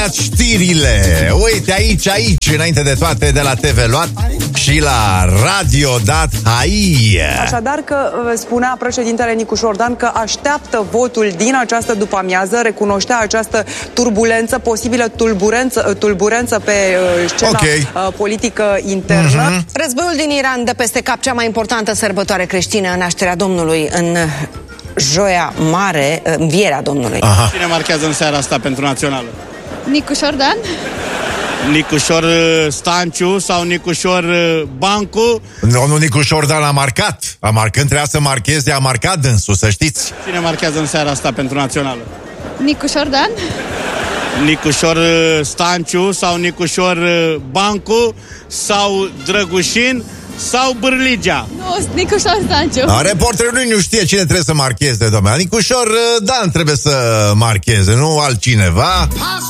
Știrile, uite aici, înainte de toate, de la TV Luat și la Radio.ai. Așadar că spunea președintele Nicu Șordan că așteaptă votul din această după-amiază, recunoștea această turbulență, posibilă tulburență pe scena politică internă. Războiul din Iran dă peste cap cea mai importantă sărbătoare creștină, nașterea Domnului, în Joia Mare, învierea Domnului. Cine marchează în seara asta pentru națională? Nicu Șordan? Nicușor Stanciu sau Nicușor Bancu? Domnul Nicu Șordan a marcat. Când trebuia să marcheze, a marcat dânsul, să știți. Cine marchează în seara asta pentru națională? Nicu Șordan? Nicușor Stanciu sau Nicușor Bancu sau Drăgușin sau Bârligea? Nu, Nicușor Stanciu. Reporterul nu știe cine trebuie să marcheze, domnule. Nicușor Dan trebuie să marcheze, nu altcineva.